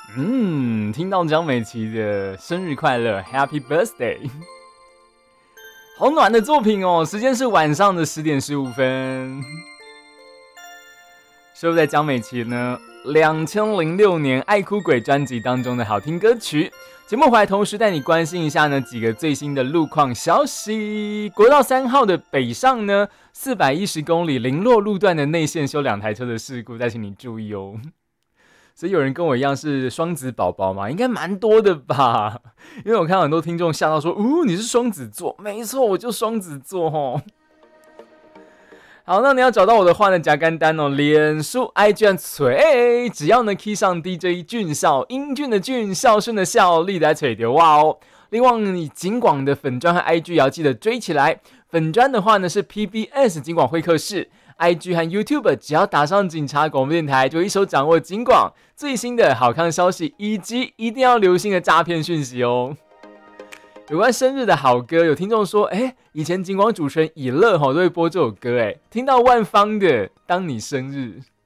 听到江美琪的生日快乐 ，Happy Birthday， 好暖的作品哦。时间是晚上的10:15，收录在江美琪呢2006年《爱哭鬼》专辑当中的好听歌曲。节目回来同时带你关心一下呢几个最新的路况消息。国道3号的北上呢410公里零落路段的内线修2台车的事故，再请你注意哦。所以有人跟我一样是双子宝宝吗？应该蛮多的吧，因为我看到很多听众吓到说，你是双子座，没错，我就双子座哦。好，那你要找到我的话呢，加干单哦，脸书 IG 吹，只要呢 key 上 DJ 俊孝，英俊的俊，孝顺的孝，力来吹丢哇哦。另外你警广的粉专和 IG 也要记得追起来，粉专的话呢是 PBS 警广会客室。IG 和 YouTube 只要打上警察广播电台，就一手掌握警广最新的好康消息，以及一定要留心的诈骗讯息哦。有关生日的好歌，有听众说，以前警广主持人以乐都会播这首歌，听到万芳的《当你生日》。